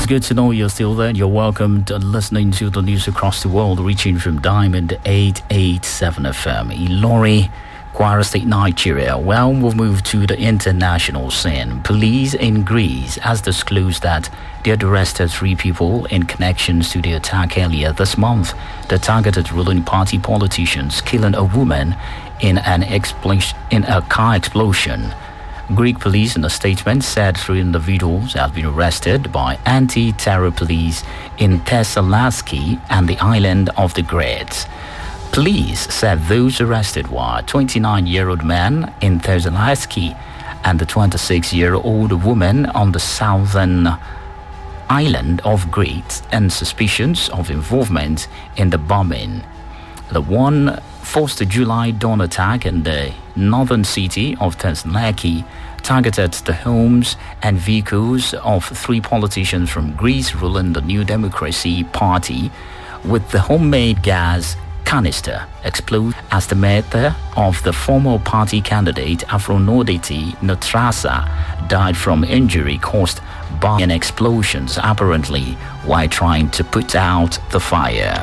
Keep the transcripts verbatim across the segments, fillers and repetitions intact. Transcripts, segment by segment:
It's good to know you're still there. You're welcome to listening to the news across the world, reaching from Diamond eight eighty-seven F M, Ilori, Kwara State, Nigeria. Well, we'll move to the international scene. Police in Greece has disclosed that they had arrested three people in connections to the attack earlier this month that targeted ruling party politicians, killing a woman in an explosion, in a car explosion. Greek police in a statement said three individuals have been arrested by anti-terror police in Thessaloniki and the island of the Greeks. Police said those arrested were a twenty-nine-year-old man in Thessaloniki and the twenty-six-year-old woman on the southern island of Greece, and suspicions of involvement in the bombing. The one fourth of July dawn attack in the northern city of Thessaloniki targeted the homes and vehicles of three politicians from Greece ruling the New Democracy Party, with the homemade gas canister explode as the mother of the former party candidate Aphrodite Notrasa died from injury caused by an explosions, apparently while trying to put out the fire.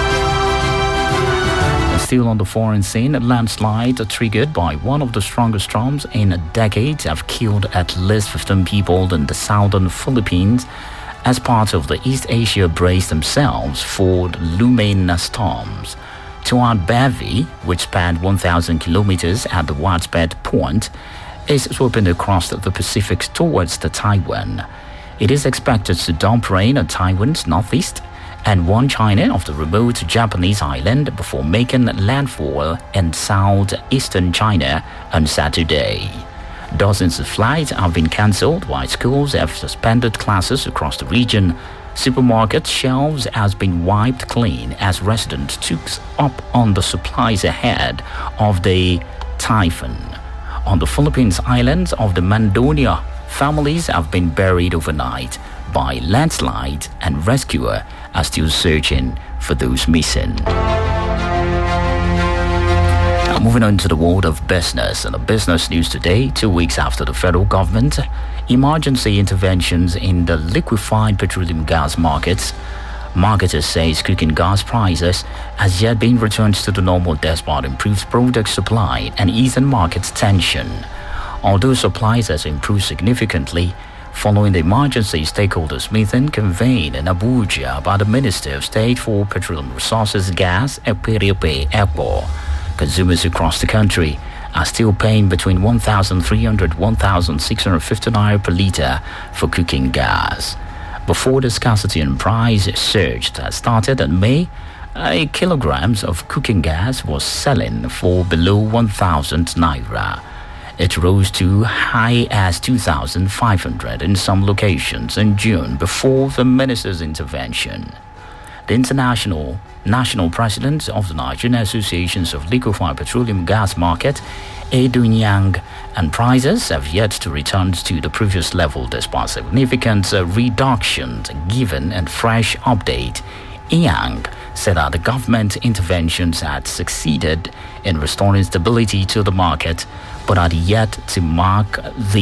Still on the foreign scene, a landslide triggered by one of the strongest storms in a decade have killed at least fifteen people in the southern Philippines as part of the East Asia brace themselves for the looming storms. Tuan Bavi, which spanned one thousand kilometers at the widespread point, is sweeping across the Pacific towards the Taiwan. It is expected to dump rain at Taiwan's northeast and warn China of the remote Japanese island before making landfall in southeastern China on Saturday. Dozens of flights have been cancelled while schools have suspended classes across the region. Supermarket shelves has been wiped clean as residents took up on the supplies ahead of the typhoon. On the Philippines islands of the Mandonia, families have been buried overnight by landslide, and rescuers are still searching for those missing. Now moving on to the world of business. And the business news today, two weeks after the federal government emergency interventions in the liquefied petroleum gas markets, marketers say cooking gas prices has yet been returned to the normal despite improved product supply and easing market tension. Although supplies has improved significantly following the emergency stakeholders meeting convened in Abuja by the Minister of State for Petroleum Resources, Gas, and Ekpo, consumers across the country are still paying between one thousand three hundred to one thousand six hundred fifty naira per litre for cooking gas. Before the scarcity and price surge that started in May, a kilograms of cooking gas was selling for below one thousand naira. It rose to high as two thousand five hundred in some locations in June before the minister's intervention. The international national president of the Nigerian Associations of Liquefied Petroleum Gas Market, Edun Yang, and prices have yet to return to the previous level despite significant uh, reductions given and fresh update. Yang said that the government interventions had succeeded in restoring stability to the market, but had yet to mark the